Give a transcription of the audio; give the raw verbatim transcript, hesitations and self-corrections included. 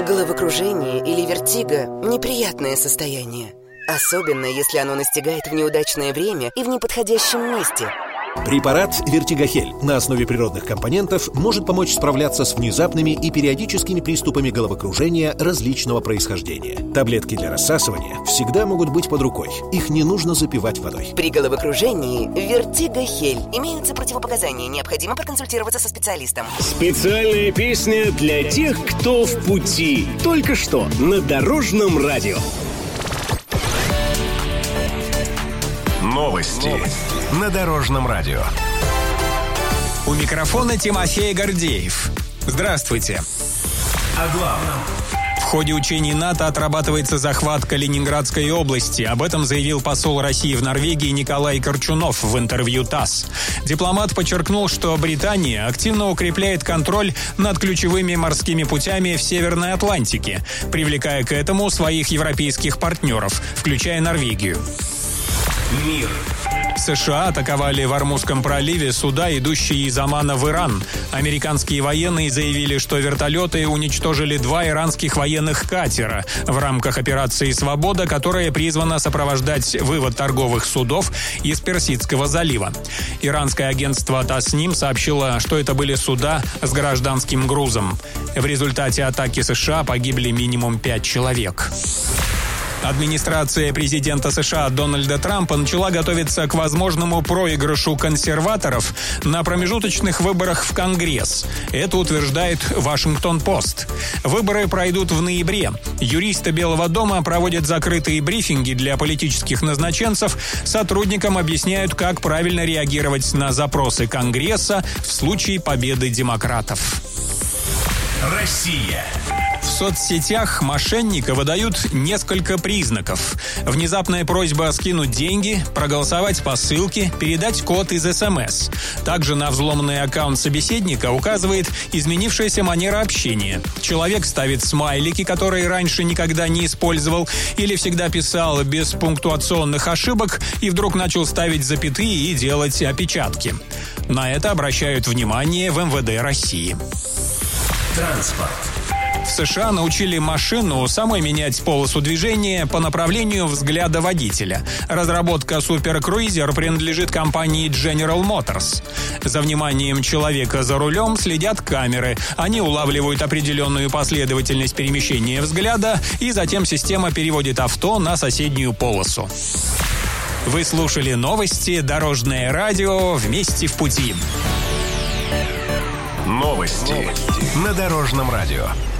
Головокружение или вертиго – неприятное состояние. Особенно, если оно настигает в неудачное время и в неподходящем месте. Препарат «Вертигохель» на основе природных компонентов может помочь справляться с внезапными и периодическими приступами головокружения различного происхождения. Таблетки для рассасывания всегда могут быть под рукой. Их не нужно запивать водой. При головокружении «Вертигохель» имеются противопоказания. Необходимо проконсультироваться со специалистом. Специальная песня для тех, кто в пути. Только что на Дорожном радио. Новости на Дорожном радио. У микрофона Тимофей Гордеев. Здравствуйте. О главном. В ходе учений НАТО отрабатывается захват Калининградской области. Об этом заявил посол России в Норвегии Николай Корчунов в интервью ТАСС. Дипломат подчеркнул, что Британия активно укрепляет контроль над ключевыми морскими путями в Северной Атлантике, привлекая к этому своих европейских партнеров, включая Норвегию. Мир. США атаковали в Ормузском проливе суда, идущие из Омана в Иран. Американские военные заявили, что вертолеты уничтожили два иранских военных катера в рамках операции «Свобода», которая призвана сопровождать вывод торговых судов из Персидского залива. Иранское агентство Тасним сообщило, что это были суда с гражданским грузом. В результате атаки США погибли минимум пять человек. Администрация президента США Дональда Трампа начала готовиться к возможному проигрышу консерваторов на промежуточных выборах в Конгресс. Это утверждает Вашингтон-Пост. Выборы пройдут в ноябре. Юристы Белого дома проводят закрытые брифинги для политических назначенцев. Сотрудникам объясняют, как правильно реагировать на запросы Конгресса в случае победы демократов. Россия. В соцсетях мошенника выдают несколько признаков. Внезапная просьба скинуть деньги, проголосовать по ссылке, передать код из эс эм эс. Также на взломанный аккаунт собеседника указывает изменившаяся манера общения. Человек ставит смайлики, которые раньше никогда не использовал или всегда писал без пунктуационных ошибок, и вдруг начал ставить запятые и делать опечатки. На это обращают внимание в эм вэ дэ России. Транспорт. В США научили машину самой менять полосу движения по направлению взгляда водителя. Разработка суперкруизер принадлежит компании General Motors. За вниманием человека за рулем следят камеры. Они улавливают определенную последовательность перемещения взгляда, и затем система переводит авто на соседнюю полосу. Вы слушали новости «Дорожное радио» вместе в пути. Новости на Дорожном радио.